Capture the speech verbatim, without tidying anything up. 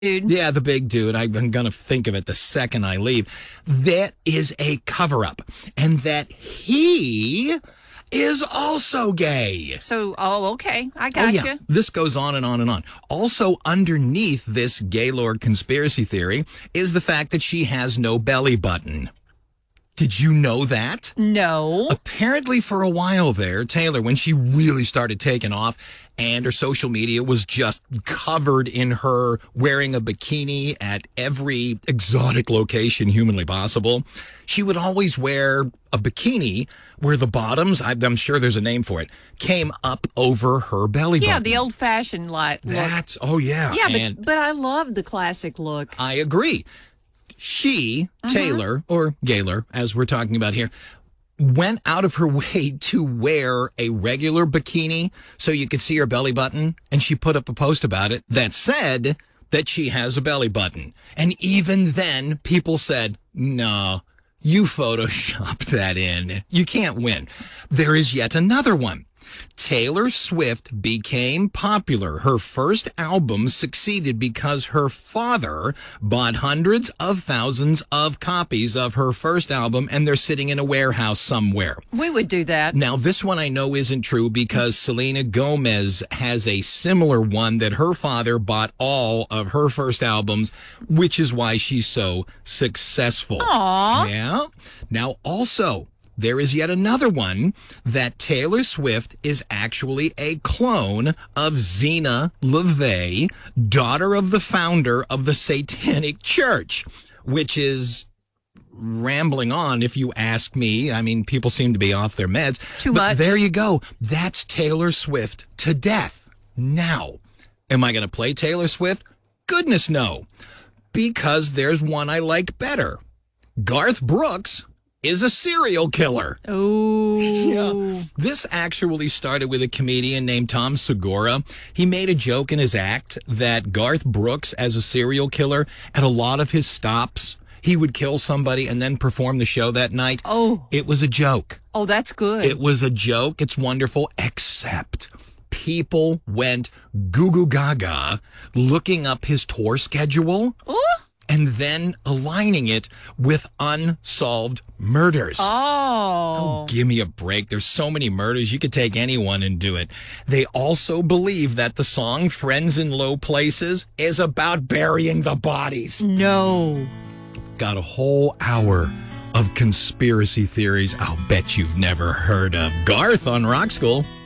dude. Yeah, the big dude. I'm going to think of it the second I leave. That is a cover-up. And that he is also gay. So, oh, okay. I got oh, yeah. you. This goes on and on and on. Also, underneath this Gaylord conspiracy theory is the fact that she has no belly button. Did you know that? No. Apparently for a while there, Taylor, when she really started taking off and her social media was just covered in her wearing a bikini at every exotic location humanly possible, she would always wear a bikini where the bottoms, I'm sure there's a name for it, came up over her belly Yeah, button. the old-fashioned like look. That's, oh yeah. Yeah, and but, but I love the classic look. I agree. She, Mm-hmm. Taylor, or Gaylor, as we're talking about here, went out of her way to wear a regular bikini so you could see her belly button, and she put up a post about it that said that she has a belly button. And even then, people said, no, you photoshopped that in. You can't win. There is yet another one. Taylor Swift became popular. Her first album succeeded because her father bought hundreds of thousands of copies of her first album, and they're sitting in a warehouse somewhere. We would do that. Now, this one I know isn't true because Selena Gomez has a similar one that her father bought all of her first albums, which is why she's so successful. Aww. Yeah. Now, also, there is yet another one that Taylor Swift is actually a clone of Zena LaVey, daughter of the founder of the Satanic Church, which is rambling on, if you ask me. I mean, people seem to be off their meds. Too but much. There you go. That's Taylor Swift to death. Now, am I going to play Taylor Swift? Goodness, no. Because there's one I like better. Garth Brooks is a serial killer. Ooh. Yeah. This actually started with a comedian named Tom Segura. He made a joke in his act that Garth Brooks, as a serial killer, at a lot of his stops, he would kill somebody and then perform the show that night. Oh. It was a joke. Oh, that's good. It was a joke. It's wonderful, except people went goo goo gaga looking up his tour schedule. Ooh. And then aligning it with unsolved murders. Oh. Oh, give me a break. There's so many murders. You could take anyone and do it. They also believe that the song Friends in Low Places is about burying the bodies. No. Got a whole hour of conspiracy theories I'll bet you've never heard of. Garth on Rock School.